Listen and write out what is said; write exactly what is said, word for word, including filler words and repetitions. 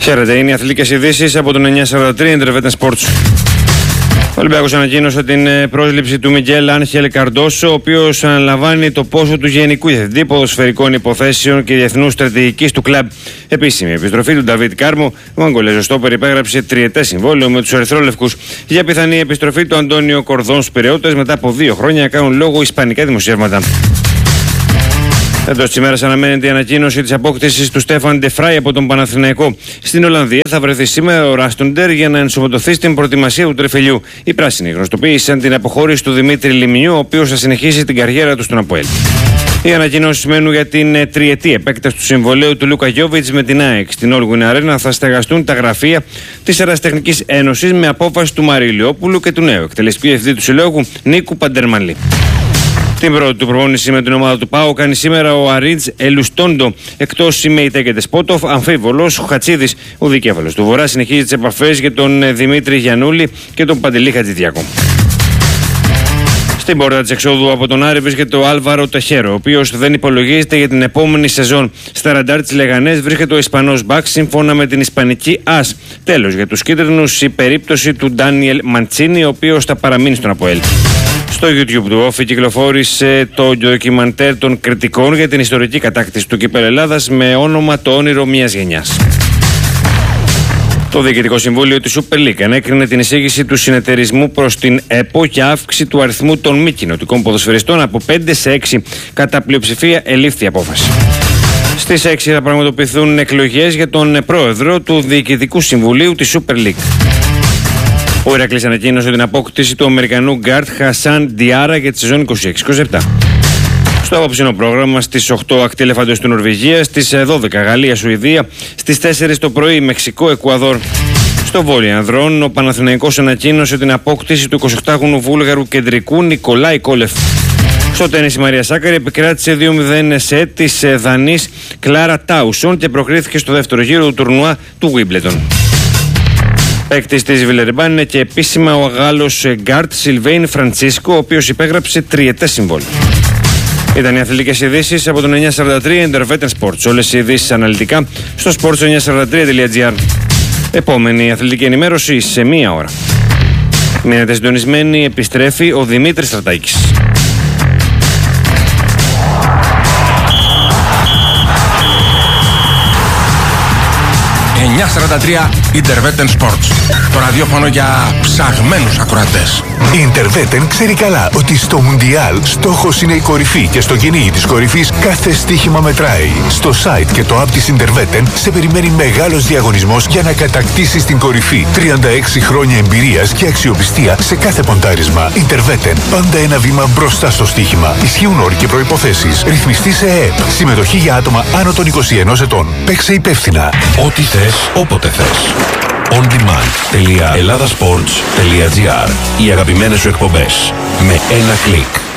Χαίρετε, είναι οι αθλητικές ειδήσεις από τον εννιακόσια σαράντα τρία Interveten Sports. Ο Ολυμπιακός ανακοίνωσε την πρόσληψη του Μιγγέλ Άγχελ Καρντόσο, ο οποίος αναλαμβάνει το πόσο του Γενικού Διευθυντή Ποδοσφαιρικών Υποθέσεων και Διεθνούς Στρατηγικής του κλαμπ. Επίσημη επιστροφή του Νταβίτ Κάρμο, ο Αγγολέζος στόπερ υπέγραψε τριετές συμβόλαιο με τους Ερυθρόλευκους. Για πιθανή επιστροφή του Αντώνιο Κορδόν στους Πειραιώτες μετά από δύο χρόνια κάνουν λόγο ισπανικά δημοσιεύματα. Εντός της ημέρας αναμένεται η ανακοίνωση της απόκτησης του Στέφαν Ντεφράι από τον Παναθηναϊκό. Στην Ολλανδία θα βρεθεί σήμερα ο Ράστοντερ για να ενσωματωθεί στην προετοιμασία του τρεφελιού. Οι πράσινοι γνωστοποίησαν την αποχώρηση του Δημήτρη Λιμινιού, ο οποίος θα συνεχίσει την καριέρα του στον ΑΠΟΕΛ. Οι ανακοινώσεις σημαίνουν για την τριετή επέκταση του συμβολαίου του Λούκα Γιόβιτς με την ΑΕΚ. Στην Όλγουιν Arena θα στεγαστούν τα γραφεία της Ερασιτεχνικής Ένωσης με απόφαση του Μαριλιόπουλου και του νέου εκτελεστικού διευθυντή του συλλόγου Νίκου Παντερμανλή. Την πρώτη του προπόνηση με την ομάδα του ΠΑΟ κάνει σήμερα ο Αρίτζ Ελουστόντο. Εκτός η Τέκετε Σπότοφ, αμφίβολος ο Χατσίδης. Ο δικέφαλος του Βορρά συνεχίζει τις επαφές για τον Δημήτρη Γιαννούλη και τον Παντελή Χατζηδιακό. Στην πόρτα της εξόδου από τον Άρη βρίσκεται ο Άλβαρο Τεχέρο, ο οποίος δεν υπολογίζεται για την επόμενη σεζόν. Στα ραντάρ της Λεγανές βρίσκεται ο Ισπανός Μπακ σύμφωνα με την Ισπανική ΑΣ. Τέλος, για τους κίτρινους η περίπτωση του Ντάνιελ Μαντσίνι, ο οποίος θα παραμείνει στον ΑΠΟΕΛ. Στο YouTube του Όφη κυκλοφόρησε το ντοκιμαντέρ των κριτικών για την ιστορική κατάκτηση του Κυπέλλου Ελλάδας με όνομα «Το όνειρο μιας γενιάς». Το Διοικητικό Συμβούλιο της Super League ενέκρινε την εισήγηση του συνεταιρισμού προς την ΕΠΟ για αύξηση του αριθμού των μη κοινοτικών ποδοσφαιριστών από πέντε σε έξι. Κατά πλειοψηφία ελήφθη απόφαση. Στις έξι θα πραγματοποιηθούν εκλογές για τον πρόεδρο του Διοικητικού Συμβουλίου της Super League. Ο Ηρακλής ανακοίνωσε την απόκτηση του Αμερικανού γκάρτ Χασάν Διάρα για τη σεζόν είκοσι έξι είκοσι επτά. Στο απόψινο πρόγραμμα στις οκτώ ακτή ελεφάντος του Νορβηγία, στις δώδεκα Γαλλία-Σουηδία, στις τέσσερις το πρωί Μεξικό-Εκουαδόρ. Στο βόλεϊ ανδρών, ο Παναθηναϊκός ανακοίνωσε την απόκτηση του εικοσιοκτάχρονου Βούλγαρου κεντρικού Νικολάη Κόλεφ. Στο τένις η Μαρία Σάκαρη επικράτησε δύο μηδέν σε της Δανής Κλάρα Τάουσον και προκρίθηκε στο δεύτερο γύρο του τουρνουά του Wimbledon. Παίκτης της Βιλερμπάν είναι και επίσημα ο Γάλλος γκάρτ Σιλβέιν Φραντσίσκο, ο οποίος υπέγραψε τριετές συμβόλαιο. Ήταν οι αθλητικές ειδήσεις από τον εννιακόσια σαράντα τρία Interveten Sports. Όλες οι ειδήσεις αναλυτικά στο sports εννιακόσια σαράντα τρία τελεία τζι άρ. Επόμενη αθλητική ενημέρωση σε μία ώρα. Μείνετε συντονισμένοι, επιστρέφει ο Δημήτρης Στρατάκης. εννιακόσια σαράντα τρία Interveten Sports. Το ραδιόφωνο για ψαγμένους ακροατές. Η Interveten ξέρει καλά ότι στο Μουντιάλ στόχος είναι η κορυφή και στο κυνήγι της κορυφής κάθε στοίχημα μετράει. Στο site και το app της Interveten σε περιμένει μεγάλος διαγωνισμός για να κατακτήσεις την κορυφή. τριάντα έξι χρόνια εμπειρίας και αξιοπιστία σε κάθε ποντάρισμα. Interveten, πάντα ένα βήμα μπροστά στο στοίχημα. Ισχύουν όροι και προϋποθέσεις. Ρυθμιστή σε ΕΕΠ. Συμμετοχή για άτομα άνω των είκοσι ενός ετών. Παίξε υπεύθυνα. Ό,τι θες, όποτε θες. on demand τελεία ελλάδας σπορτς τελεία τζι άρ. Οι αγαπημένες σου εκπομπές με ένα κλικ.